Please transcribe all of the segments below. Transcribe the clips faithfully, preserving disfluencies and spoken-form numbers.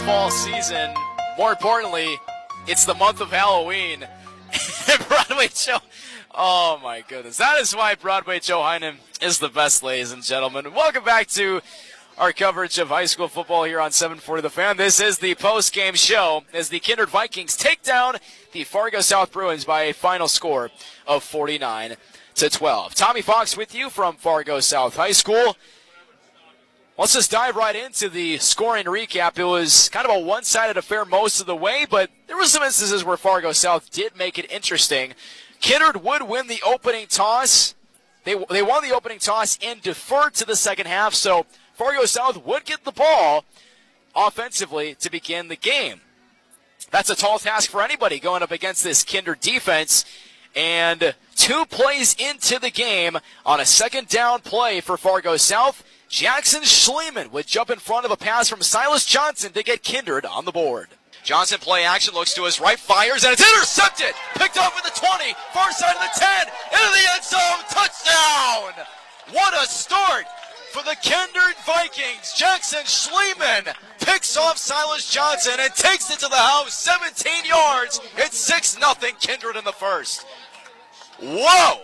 fall season. More importantly, it's the month of Halloween. Broadway Joe, oh my goodness. That is why Broadway Joe Heinen is the best, ladies and gentlemen. Welcome back to our coverage of high school football here on seven forty The Fan. This is the post-game show as the Kindred Vikings take down the Fargo South Bruins by a final score of forty-nine to twelve. Tommy Fox with you from Fargo South High School. Let's just dive right into the scoring recap. It was kind of a one-sided affair most of the way, but there were some instances where Fargo South did make it interesting. Kindred would win the opening toss. They, they won the opening toss and deferred to the second half, so Fargo South would get the ball offensively to begin the game. That's a tall task for anybody going up against this Kindred defense. And two plays into the game, on a second down play for Fargo South, Jackson Schliemann would jump in front of a pass from Silas Johnson to get Kindred on the board. Johnson play action, looks to his right, fires, and it's intercepted! Picked up at the twenty, far side of the ten, into the end zone, touchdown! What a start for the Kindred Vikings. Jackson Schliemann picks off Silas Johnson and takes it to the house, seventeen yards. It's six nothing Kindred in the first. Whoa!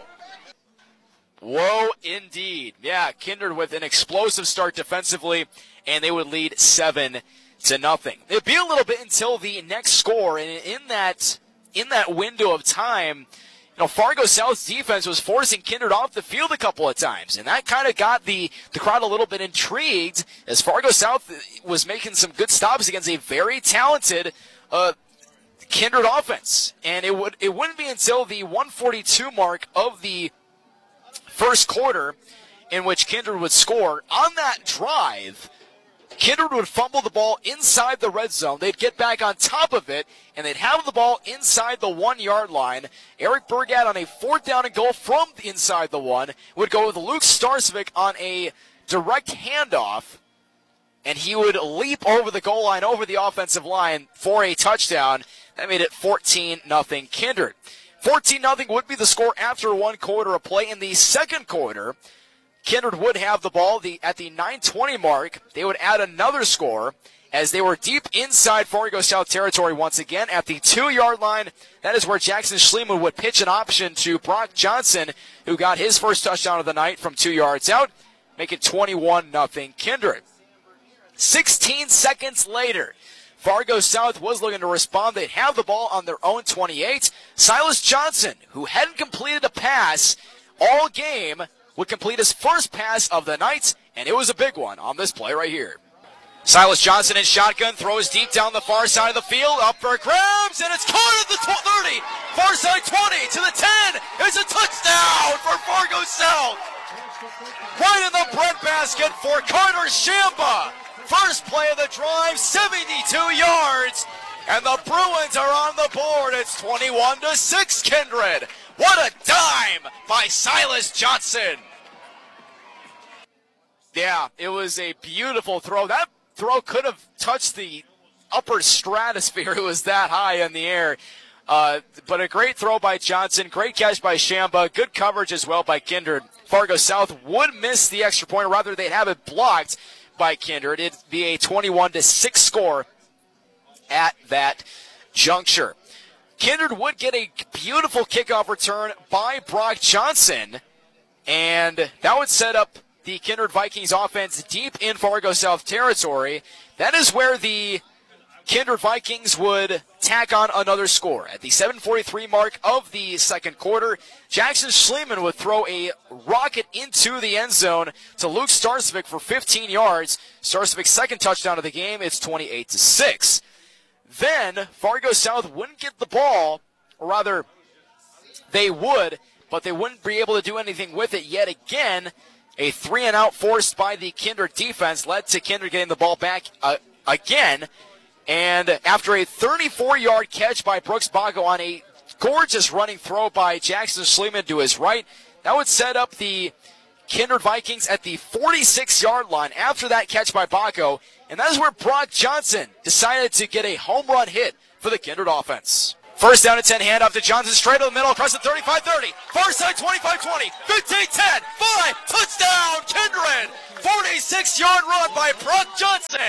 Whoa, indeed. Yeah, Kindred with an explosive start defensively, and they would lead seven to nothing. It'd be a little bit until the next score, and in that in that window of time, you know, Fargo South's defense was forcing Kindred off the field a couple of times, and that kind of got the, the crowd a little bit intrigued as Fargo South was making some good stops against a very talented uh, Kindred offense. And it, would, it wouldn't be until the one forty-two mark of the first quarter in which Kindred would score. On that drive, Kindred would fumble the ball inside the red zone. They'd get back on top of it, and they'd have the ball inside the one-yard line. Eric Burgat on a fourth down and goal from inside the one would go with Luke Starcevic on a direct handoff, and he would leap over the goal line, over the offensive line for a touchdown. That made it fourteen nothing Kindred. fourteen nothing would be the score after one quarter of play. In the second quarter, Kindred would have the ball the, at the nine twenty mark. They would add another score as they were deep inside Fargo South territory once again at the two-yard line. That is where Jackson Schliemann would pitch an option to Brock Johnson, who got his first touchdown of the night from two yards out, make it twenty-one nothing Kindred. sixteen seconds later, Fargo South was looking to respond. They'd have the ball on their own twenty-eight. Silas Johnson, who hadn't completed a pass all game, would complete his first pass of the night, and it was a big one on this play right here. Silas Johnson in shotgun, throws deep down the far side of the field, up for grabs, and it's caught at the thirty, far side twenty to the ten. It's a touchdown for Fargo South. Right in the breadbasket for Carter Shamba. First play of the drive, seventy-two yards, and the Bruins are on the board. It's twenty-one to six Kindred. What a dime by Silas Johnson. Yeah, it was a beautiful throw. That throw could have touched the upper stratosphere. It was that high in the air. Uh, but a great throw by Johnson. Great catch by Shamba. Good coverage as well by Kindred. Fargo South would miss the extra point, or rather they'd have it blocked by Kindred. It'd be a twenty-one to six score at that juncture. Kindred would get a beautiful kickoff return by Brock Johnson, and that would set up the Kindred Vikings offense deep in Fargo South territory. That is where the Kindred Vikings would tack on another score. At the seven forty-three mark of the second quarter, Jackson Schliemann would throw a rocket into the end zone to Luke Starcevic for fifteen yards. Starcevic's second touchdown of the game. It's twenty-eight to six. Then Fargo South wouldn't get the ball, or rather, they would, but they wouldn't be able to do anything with it yet again. A three and out forced by the Kindred defense led to Kindred getting the ball back uh, again. And after a thirty-four yard catch by Brooks Bago on a gorgeous running throw by Jackson Schliemann to his right, that would set up the Kindred Vikings at the forty-six yard line after that catch by Bago. And that is where Brock Johnson decided to get a home run hit for the Kindred offense. First down and ten, handoff to Johnson, straight to the middle, across the thirty-five thirty, far side twenty-five twenty, fifteen ten, five, touchdown, Kindred! forty-six yard run by Brock Johnson.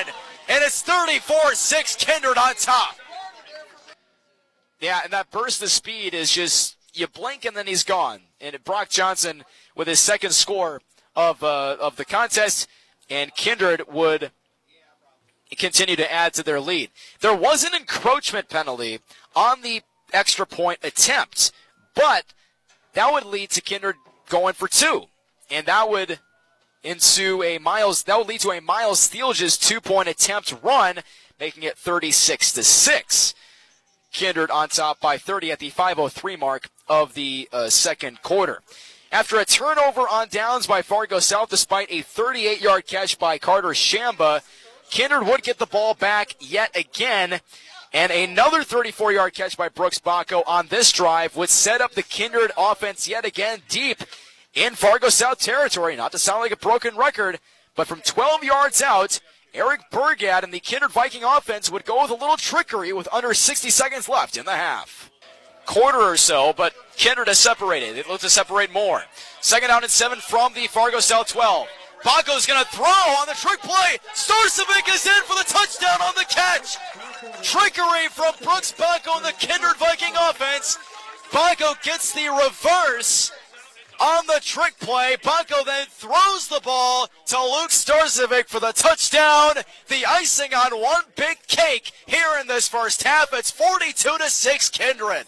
and it's thirty-four six Kindred on top. Yeah, and that burst of speed is just, you blink and then he's gone. And Brock Johnson with his second score of uh, of the contest, and Kindred would continue to add to their lead. There was an encroachment penalty on the extra point attempt, but that would lead to Kindred going for two, and that would ensue a Miles. That would lead to a Miles Steelges two-point attempt run, making it thirty-six to six. Kindred on top by thirty at the five oh three mark of the uh, second quarter. After a turnover on downs by Fargo South, despite a thirty-eight yard catch by Carter Shamba, Kindred would get the ball back yet again, and another thirty-four yard catch by Brooks Bacco on this drive would set up the Kindred offense yet again deep in Fargo South territory. Not to sound like a broken record, but from twelve yards out, Eric Burgad and the Kindred Viking offense would go with a little trickery with under sixty seconds left in the half. Quarter or so, but Kindred has separated. It looks to separate more. Second down and seven from the Fargo South twelve. Bacco's going to throw on the trick play. Starcevic is in for the touchdown on the catch. Trickery from Brooks Bacco and the Kindred Viking offense. Bacco gets the reverse on the trick play. Bacco then throws the ball to Luke Starcevic for the touchdown. The icing on one big cake here in this first half. It's forty-two to six Kindred.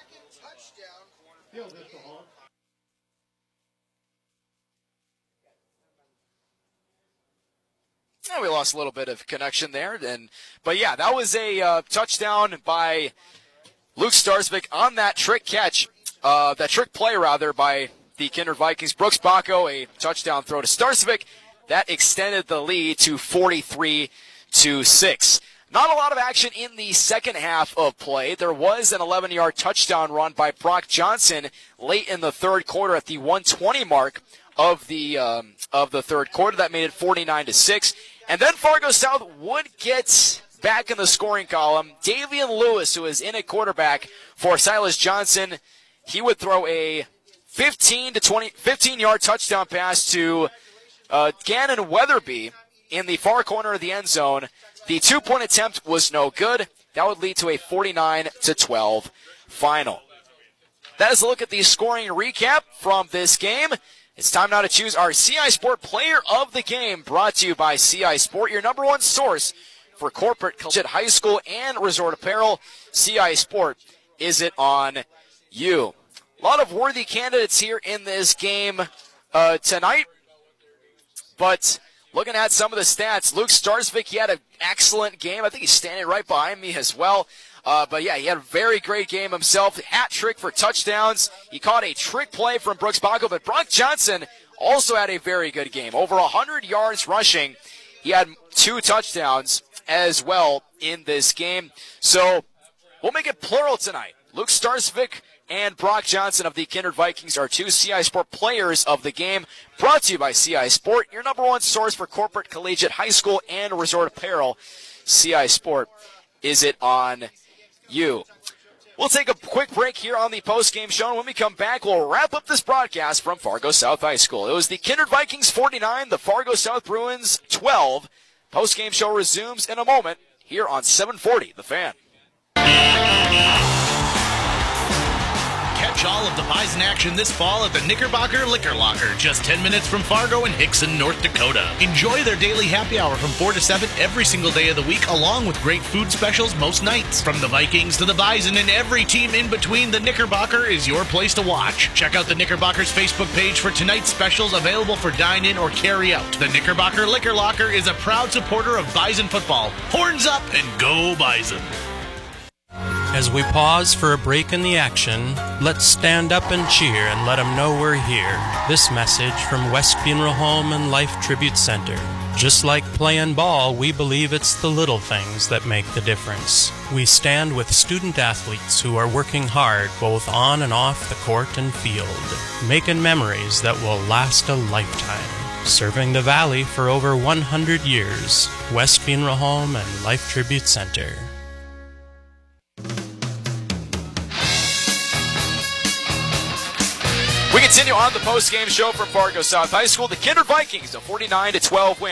Yeah, we lost a little bit of connection there, and but yeah, that was a uh, touchdown by Luke Starcevic on that trick catch, uh, that trick play rather by the Kindred Vikings. Brooks Bacco, a touchdown throw to Starcevic that extended the lead to forty-three to six. Not a lot of action in the second half of play. There was an eleven yard touchdown run by Brock Johnson late in the third quarter at the one twenty mark of the um, of the third quarter. That made it forty-nine to six. And then Fargo South would get back in the scoring column. Davian Lewis, who is in at quarterback for Silas Johnson, he would throw a fifteen to twenty, fifteen yard touchdown pass to uh, Gannon Weatherby in the far corner of the end zone. The two-point attempt was no good. That would lead to a forty-nine to twelve final. That is a look at the scoring recap from this game. It's time now to choose our C I Sport Player of the Game, brought to you by C I Sport, your number one source for corporate, collegiate, high school, and resort apparel. C I Sport, is it on you? A lot of worthy candidates here in this game uh, tonight, but looking at some of the stats, Luke Starcevic, he had an excellent game. I think he's standing right behind me as well. Uh, but yeah, he had a very great game himself. Hat trick for touchdowns. He caught a trick play from Brooks Bacco, but Brock Johnson also had a very good game. Over one hundred yards rushing. He had two touchdowns as well in this game. So we'll make it plural tonight. Luke Starcevic and Brock Johnson of the Kindred Vikings are two C I Sport Players of the Game, brought to you by C I Sport, your number one source for corporate, collegiate, high school, and resort apparel. C I Sport, is it on you? We'll take a quick break here on the post-game show, and when we come back, we'll wrap up this broadcast from Fargo South High School. It was the Kindred Vikings forty-nine, the Fargo South Bruins twelve. Post-game show resumes in a moment here on seven forty, The Fan. Catch all of the Bison action this fall at the Knickerbocker Liquor Locker, just ten minutes from Fargo and Hickson, North Dakota. Enjoy their daily happy hour from four to seven every single day of the week, along with great food specials most nights. From the Vikings to the Bison and every team in between, the Knickerbocker is your place to watch. Check out the Knickerbocker's Facebook page for tonight's specials available for dine-in or carry-out. The Knickerbocker Liquor Locker is a proud supporter of Bison football. Horns up and go Bison! As we pause for a break in the action, let's stand up and cheer and let them know we're here. This message from West Funeral Home and Life Tribute Center. Just like playing ball, we believe it's the little things that make the difference. We stand with student athletes who are working hard both on and off the court and field, making memories that will last a lifetime. Serving the Valley for over one hundred years. West Funeral Home and Life Tribute Center. We continue on the post-game show from Fargo South High School. The Kindred Vikings, a forty-nine to twelve win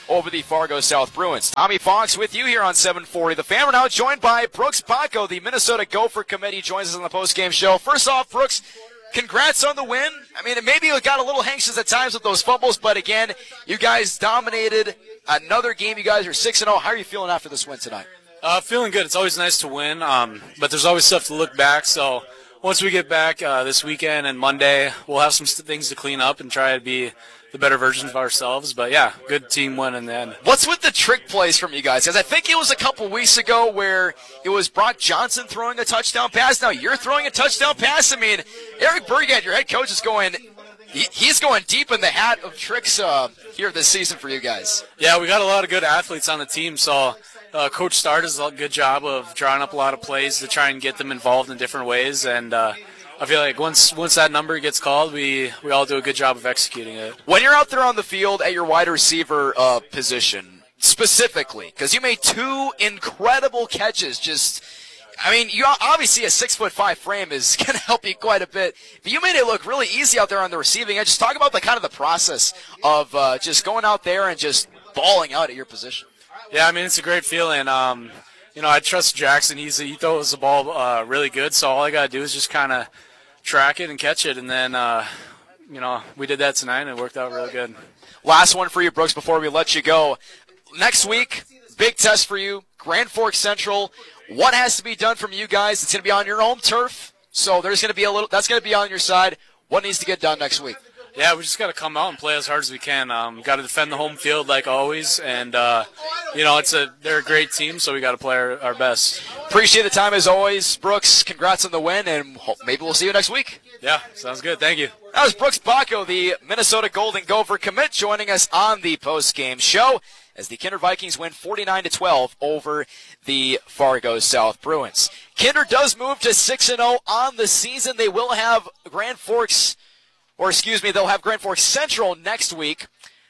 over the Fargo South Bruins. Tommy Fox with you here on seven forty The Fan. We're now joined by Brooks Bacco, the Minnesota Gopher committee, joins us on the postgame show. First off, Brooks, congrats on the win. I mean, maybe it got a little anxious at times with those fumbles, but again, you guys dominated another game. You guys are six and oh. How are you feeling after this win tonight? Uh, feeling good. It's always nice to win, um, but there's always stuff to look back. So once we get back uh, this weekend and Monday, we'll have some things to clean up and try to be the better versions of ourselves. But, yeah, good team win in the end. What's with the trick plays from you guys? Because I think it was a couple weeks ago where it was Brock Johnson throwing a touchdown pass. Now you're throwing a touchdown pass. I mean, Eric Burgett, your head coach, is going he, – he's going deep in the hat of tricks uh, here this season for you guys. Yeah, we got a lot of good athletes on the team, so uh, Coach Starr does a good job of drawing up a lot of plays to try and get them involved in different ways, and uh, – I feel like once once that number gets called, we, we all do a good job of executing it. When you're out there on the field at your wide receiver uh, position, specifically, because you made two incredible catches, just, I mean, you obviously a six foot five frame is going to help you quite a bit. But you made it look really easy out there on the receiving end. Just talk about the kind of the process of uh, just going out there and just balling out at your position. Yeah, I mean, it's a great feeling. Um, you know, I trust Jackson. He's he throws the ball uh, really good, so all I got to do is just kind of track it and catch it, and then, uh, you know, we did that tonight, and it worked out really good. Last one for you, Brooks, before we let you go. Next week, big test for you, Grand Forks Central. What has to be done from you guys? It's going to be on your own turf, so there's going to be a little. That's going to be on your side. What needs to get done next week? Yeah, we just got to come out and play as hard as we can. Um, got to defend the home field like always, and uh, you know it's a they're a great team, so we got to play our, our best. Appreciate the time as always, Brooks. Congrats on the win, and maybe we'll see you next week. Yeah, sounds good. Thank you. That was Brooks Bacco, the Minnesota Golden Gopher commit, joining us on the post-game show as the Kinder Vikings win forty-nine to twelve over the Fargo South Bruins. Kinder does move to six and oh on the season. They will have Grand Forks. Or, excuse me, they'll have Grand Forks Central next week.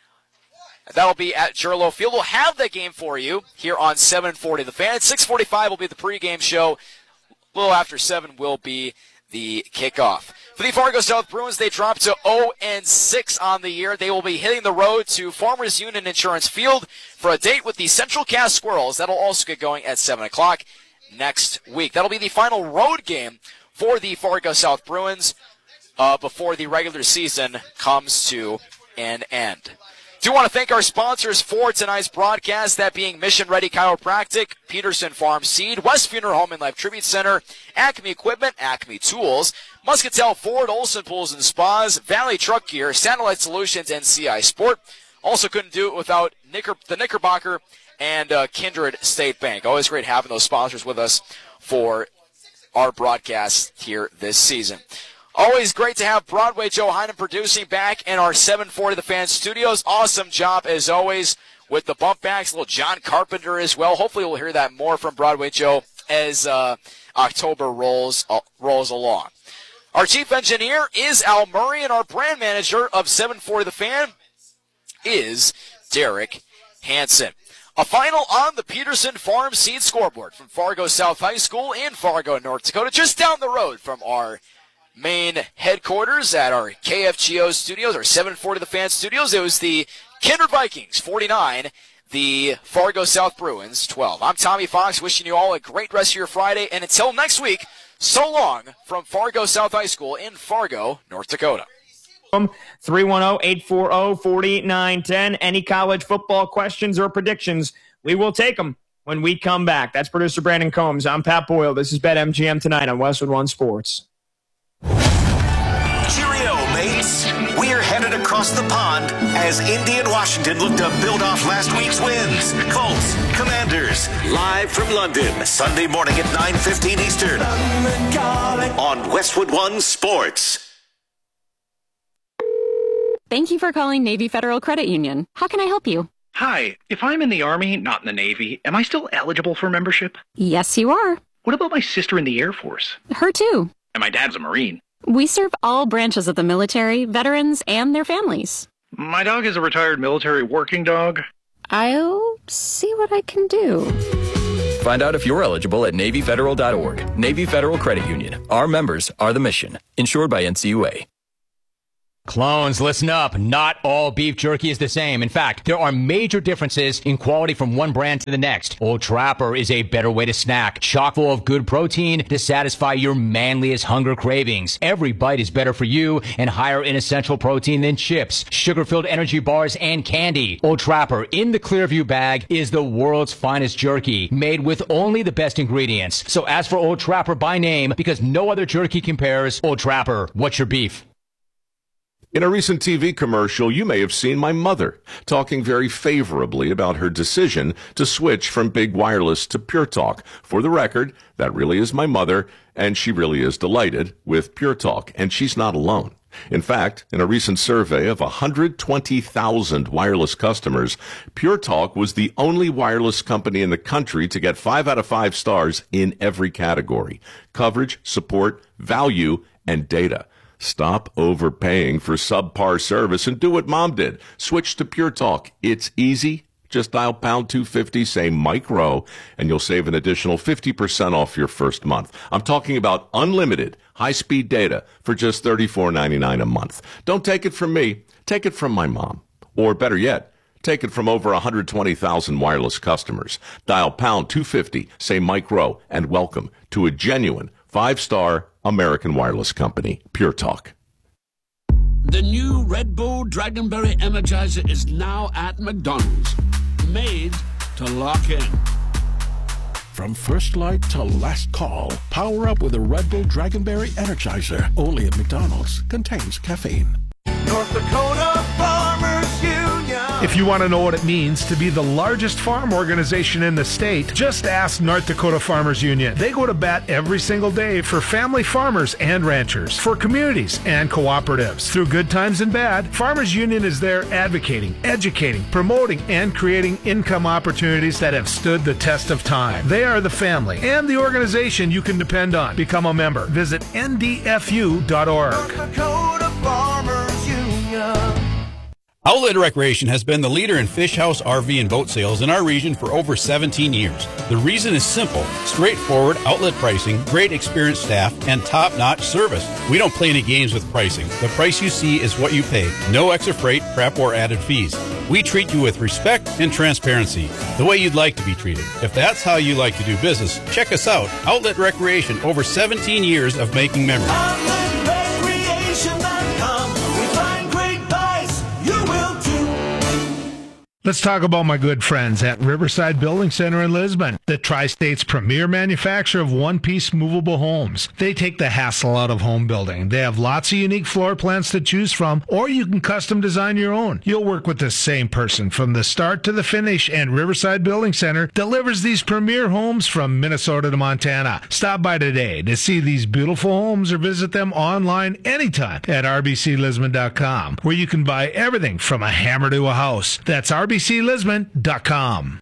That'll be at Gerlo Field. We'll have that game for you here on seven forty The Fan. six forty-five will be the pregame show. A little after seven will be the kickoff. For the Fargo South Bruins, they dropped to oh and six on the year. They will be hitting the road to Farmers Union Insurance Field for a date with the Central Cass Squirrels. That'll also get going at seven o'clock next week. That'll be the final road game for the Fargo South Bruins Uh, before the regular season comes to an end. Do want to thank our sponsors for tonight's broadcast, that being Mission Ready Chiropractic, Peterson Farm Seed, West Funeral Home and Life Tribute Center, Acme Equipment, Acme Tools, Muscatel Ford, Olson Pools and Spas, Valley Truck Gear, Satellite Solutions, and C I Sport. Also couldn't do it without Knicker, the Knickerbocker and uh, Kindred State Bank. Always great having those sponsors with us for our broadcast here this season. Always great to have Broadway Joe Heinen producing back in our seven forty The Fan studios. Awesome job, as always, with the bump backs. A little John Carpenter as well. Hopefully we'll hear that more from Broadway Joe as uh, October rolls uh, rolls along. Our chief engineer is Al Murray, and our brand manager of seven forty The Fan is Derek Hansen. A final on the Peterson Farm Seed scoreboard from Fargo South High School in Fargo, North Dakota, just down the road from our main headquarters at our K F G O studios, our seven forty The Fan studios. It was the Kinder Vikings forty-nine, the Fargo South Bruins twelve. I'm Tommy Fox, wishing you all a great rest of your Friday, and until next week, so long from Fargo South High School in Fargo, North Dakota. three one zero, eight four zero, four nine one zero. Any college football questions or predictions, we will take them when we come back. That's producer Brandon Combs. I'm Pat Boyle. This is BetMGM tonight on Westwood One Sports. Cheerio, mates. We're headed across the pond as Indy and Washington look to build off last week's wins. Colts, Commanders, live from London, Sunday morning at nine fifteen Eastern on Westwood One Sports. Thank you for calling Navy Federal Credit Union. How can I help you? Hi, if I'm in the Army, not in the Navy, am I still eligible for membership? Yes, you are. What about my sister in the Air Force? Her too. And my dad's a Marine. We serve all branches of the military, veterans, and their families. My dog is a retired military working dog. I'll see what I can do. Find out if you're eligible at Navy Federal dot org. Navy Federal Credit Union. Our members are the mission. Insured by N C U A. Clones, listen up. Not all beef jerky is the same. In fact, there are major differences in quality from one brand to the next. Old Trapper is a better way to snack, chock full of good protein to satisfy your manliest hunger cravings. Every bite is better for you and higher in essential protein than chips, sugar-filled energy bars, and candy. Old Trapper in the Clearview bag is the world's finest jerky, made with only the best ingredients. So ask for Old Trapper by name because no other jerky compares. Old Trapper, what's your beef? In a recent T V commercial, you may have seen my mother talking very favorably about her decision to switch from Big Wireless to Pure Talk. For the record, that really is my mother, and she really is delighted with Pure Talk, and she's not alone. In fact, in a recent survey of one hundred twenty thousand wireless customers, Pure Talk was the only wireless company in the country to get five out of five stars in every category: coverage, support, value, and data. Stop overpaying for subpar service and do what Mom did. Switch to Pure Talk. It's easy. Just dial pound two fifty, say Mike Rowe, and you'll save an additional fifty percent off your first month. I'm talking about unlimited high-speed data for just thirty-four ninety-nine a month. Don't take it from me. Take it from my mom. Or better yet, take it from over one hundred twenty thousand wireless customers. Dial pound two fifty, say Mike Rowe, and welcome to a genuine five-star American wireless company, Pure Talk. The new Red Bull Dragonberry Energizer is now at McDonald's. Made to lock in. From first light to last call, power up with a Red Bull Dragonberry Energizer. Only at McDonald's. Contains caffeine. North Dakota Farmers Union. If you want to know what it means to be the largest farm organization in the state, just ask North Dakota Farmers Union. They go to bat every single day for family farmers and ranchers, for communities and cooperatives. Through good times and bad, Farmers Union is there advocating, educating, promoting, and creating income opportunities that have stood the test of time. They are the family and the organization you can depend on. Become a member. Visit N D F U dot org. North Dakota Farmers Union. Outlet Recreation has been the leader in fish house, R V, and boat sales in our region for over seventeen years. The reason is simple: straightforward outlet pricing, great experienced staff, and top-notch service. We don't play any games with pricing. The price you see is what you pay. No extra freight, prep, or added fees. We treat you with respect and transparency, the way you'd like to be treated. If that's how you like to do business, check us out. Outlet Recreation, over seventeen years of making memories. outlet recreation dot com. We find great buys. You will too. Let's talk about my good friends at Riverside Building Center in Lisbon, the Tri-State's premier manufacturer of one-piece movable homes. They take the hassle out of home building. They have lots of unique floor plans to choose from, or you can custom design your own. You'll work with the same person from the start to the finish, and Riverside Building Center delivers these premier homes from Minnesota to Montana. Stop by today to see these beautiful homes or visit them online anytime at R B C Lisbon dot com, where you can buy everything from a hammer to a house. That's R B C Lisbon dot com.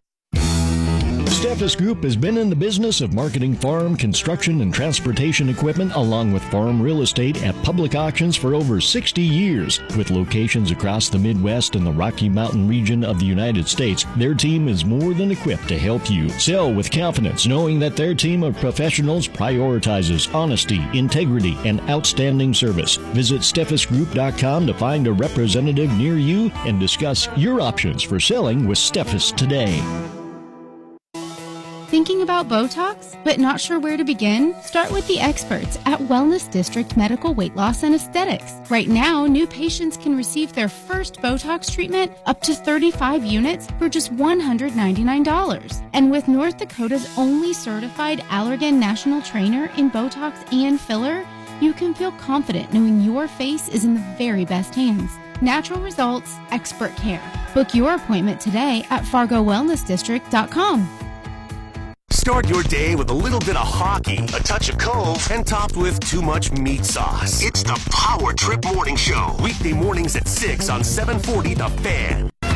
Steffes Group has been in the business of marketing farm, construction, and transportation equipment along with farm real estate at public auctions for over sixty years. With locations across the Midwest and the Rocky Mountain region of the United States, their team is more than equipped to help you sell with confidence, knowing that their team of professionals prioritizes honesty, integrity, and outstanding service. Visit Steffes Group dot com to find a representative near you and discuss your options for selling with Steffes today. Thinking about Botox, but not sure where to begin? Start with the experts at Wellness District Medical Weight Loss and Aesthetics. Right now, new patients can receive their first Botox treatment up to thirty-five units for just one hundred ninety-nine dollars. And with North Dakota's only certified Allergan national trainer in Botox and filler, you can feel confident knowing your face is in the very best hands. Natural results, expert care. Book your appointment today at Fargo Wellness District dot com. Start your day with a little bit of hockey, a touch of Cove, and topped with too much meat sauce. It's the Power Trip Morning Show. Weekday mornings at six on seven forty The Fan.